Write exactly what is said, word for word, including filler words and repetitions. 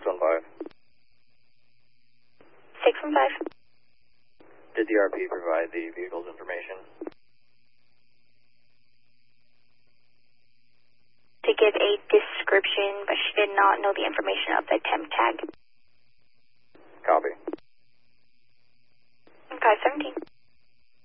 six one five. six one five. Did the R P provide the vehicle's information? To give a description, but she did not know the information of the temp tag. Copy. five seventeen.